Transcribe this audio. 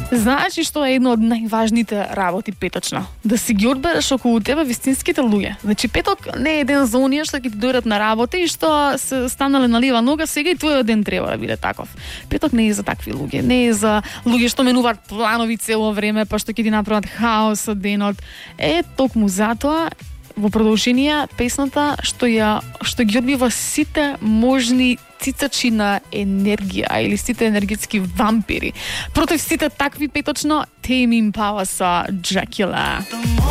Знаеш ли што е едно од најважните работи петочна? Да си ги одбереш околу тебе вистинските луѓе. Значи петок не е ден за оние што ќе ти дојдат на работа и што се станале на лива нога, сега и твојот ден треба да биде таков. Петок не е за такви луѓе, не е за луѓе што менуваат планови цело време, па што ќе ти направат хаос од денот. Токму затоа во продолжение песната што ги одбива сите можни цицачи на енергија или сите енергетски вампири. Против сите такви петочно Tame Impala со Dracula.